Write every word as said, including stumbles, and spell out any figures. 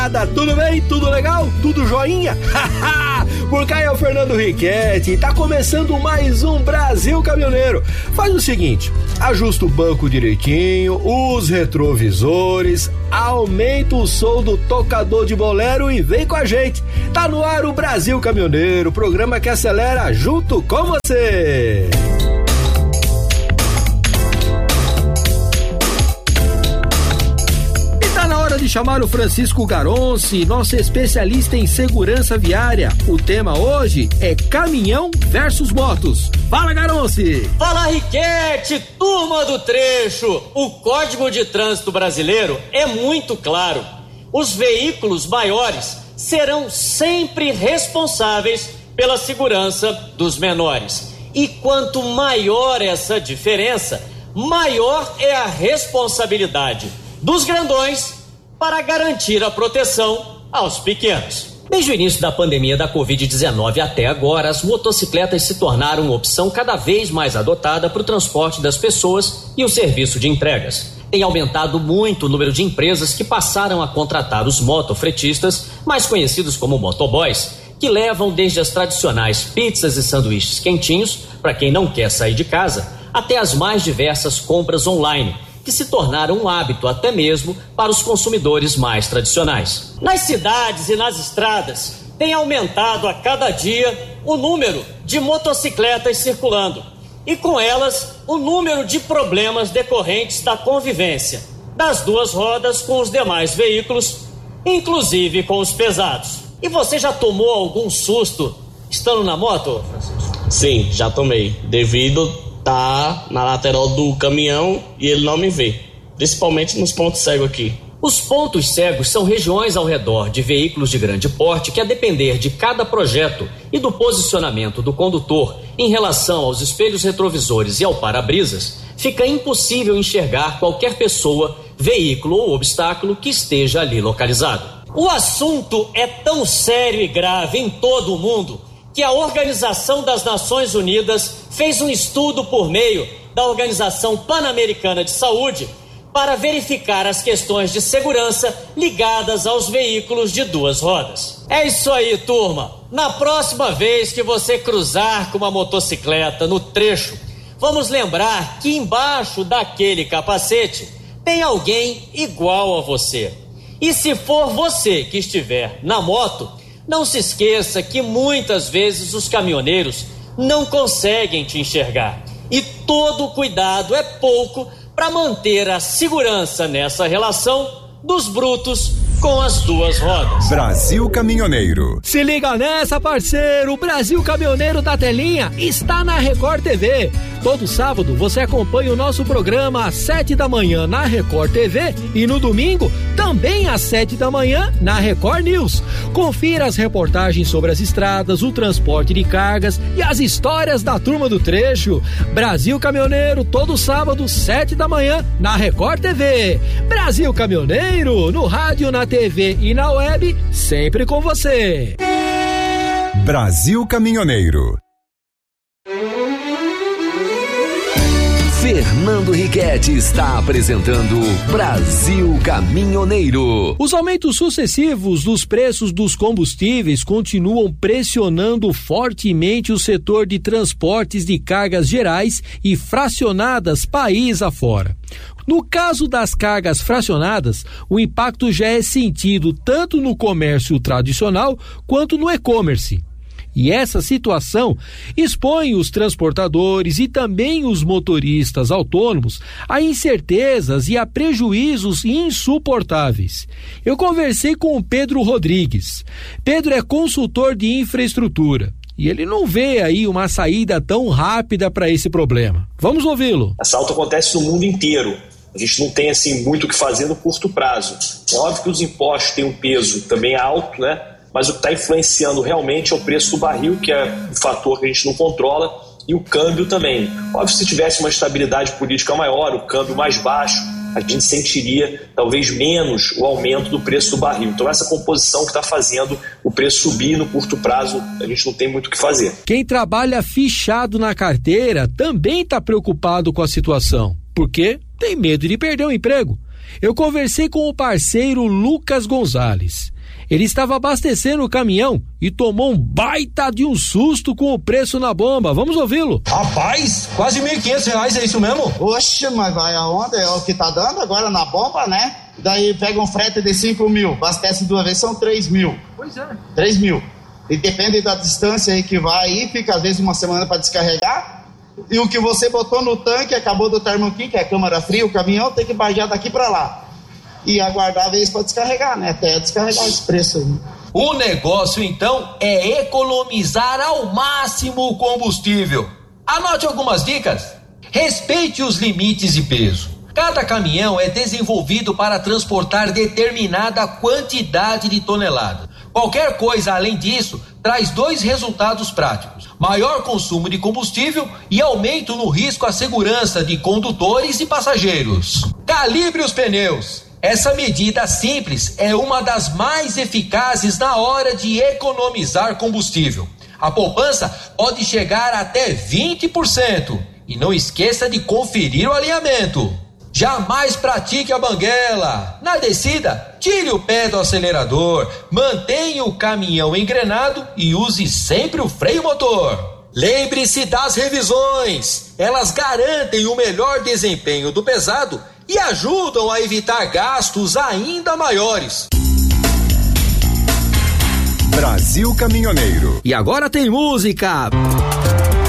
Tudo bem? Tudo legal? Tudo joinha? Por cá é o Fernando Riquetti, tá começando mais um Brasil Caminhoneiro. Faz o seguinte, ajusta o banco direitinho, os retrovisores, aumenta o som do tocador de bolero e vem com a gente. Tá no ar o Brasil Caminhoneiro, programa que acelera junto com você. De chamar o Francisco Garonci, nosso especialista em segurança viária. O tema hoje é caminhão versus motos. Fala, Garonci! Fala, Riquetti, turma do trecho! O Código de Trânsito Brasileiro é muito claro. Os veículos maiores serão sempre responsáveis pela segurança dos menores. E quanto maior essa diferença, maior é a responsabilidade dos grandões para garantir a proteção aos pequenos. Desde o início da pandemia da covid dezenove até agora, as motocicletas se tornaram uma opção cada vez mais adotada para o transporte das pessoas e o serviço de entregas. Tem aumentado muito o número de empresas que passaram a contratar os motofretistas, mais conhecidos como motoboys, que levam desde as tradicionais pizzas e sanduíches quentinhos, para quem não quer sair de casa, até as mais diversas compras online, que se tornaram um hábito até mesmo para os consumidores mais tradicionais. Nas cidades e nas estradas, tem aumentado a cada dia o número de motocicletas circulando e com elas o número de problemas decorrentes da convivência das duas rodas com os demais veículos, inclusive com os pesados. E você já tomou algum susto estando na moto, Francisco? Sim, já tomei, devido tá na lateral do caminhão e ele não me vê, principalmente nos pontos cegos aqui. Os pontos cegos são regiões ao redor de veículos de grande porte que, a depender de cada projeto e do posicionamento do condutor em relação aos espelhos retrovisores e ao para-brisas, fica impossível enxergar qualquer pessoa, veículo ou obstáculo que esteja ali localizado. O assunto é tão sério e grave em todo o mundo que a Organização das Nações Unidas fez um estudo por meio da Organização Pan-Americana de Saúde para verificar as questões de segurança ligadas aos veículos de duas rodas. É isso aí, turma. Na próxima vez que você cruzar com uma motocicleta no trecho, vamos lembrar que embaixo daquele capacete tem alguém igual a você. E se for você que estiver na moto, não se esqueça que muitas vezes os caminhoneiros não conseguem te enxergar. E todo cuidado é pouco para manter a segurança nessa relação dos brutos com as duas rodas. Brasil Caminhoneiro. Se liga nessa, parceiro! O Brasil Caminhoneiro da Telinha está na Record T V. Todo sábado você acompanha o nosso programa às sete da manhã na Record T V e no domingo também às sete da manhã na Record News. Confira as reportagens sobre as estradas, o transporte de cargas e as histórias da turma do trecho. Brasil Caminhoneiro, todo sábado, sete da manhã na Record T V. Brasil Caminhoneiro, no rádio, na T V e na web, sempre com você. Brasil Caminhoneiro. Fernando Riquetti está apresentando Brasil Caminhoneiro. Os aumentos sucessivos dos preços dos combustíveis continuam pressionando fortemente o setor de transportes de cargas gerais e fracionadas país afora. No caso das cargas fracionadas, o impacto já é sentido tanto no comércio tradicional quanto no e-commerce. E essa situação expõe os transportadores e também os motoristas autônomos a incertezas e a prejuízos insuportáveis. Eu conversei com o Pedro Rodrigues. Pedro é consultor de infraestrutura e ele não vê aí uma saída tão rápida para esse problema. Vamos ouvi-lo. Assalto acontece no mundo inteiro. A gente não tem assim muito o que fazer no curto prazo. É óbvio que os impostos têm um peso também alto, né? Mas o que está influenciando realmente é o preço do barril, que é um fator que a gente não controla, e o câmbio também. Óbvio, se tivesse uma estabilidade política maior, o câmbio mais baixo, a gente sentiria talvez menos o aumento do preço do barril. Então essa composição que está fazendo o preço subir no curto prazo, a gente não tem muito o que fazer. Quem trabalha fichado na carteira também está preocupado com a situação, porque tem medo de perder o emprego. Eu conversei com o parceiro Lucas Gonzalez. Ele estava abastecendo o caminhão e tomou um baita de um susto com o preço na bomba. Vamos ouvi-lo. Rapaz, quase mil e quinhentos reais, é isso mesmo? Oxe, mas vai aonde? É o que tá dando agora na bomba, né? Daí pega um frete de cinco mil, abastece duas vezes, são três mil. Pois é. três mil. E depende da distância aí que vai aí, fica às vezes uma semana para descarregar. E o que você botou no tanque, acabou do termoquim, que é a câmara fria, o caminhão tem que baixar daqui para lá. E aguardar a vez para descarregar, né? Até descarregar esse preço aí. O negócio, então, é economizar ao máximo o combustível. Anote algumas dicas. Respeite os limites de peso. Cada caminhão é desenvolvido para transportar determinada quantidade de toneladas. Qualquer coisa além disso traz dois resultados práticos: maior consumo de combustível e aumento no risco à segurança de condutores e passageiros. Calibre os pneus. Essa medida simples é uma das mais eficazes na hora de economizar combustível. A poupança pode chegar até vinte por cento. E não esqueça de conferir o alinhamento. Jamais pratique a banguela. Na descida, tire o pé do acelerador, mantenha o caminhão engrenado e use sempre o freio motor. Lembre-se das revisões. Elas garantem o melhor desempenho do pesado e ajudam a evitar gastos ainda maiores. Brasil Caminhoneiro. E agora tem música.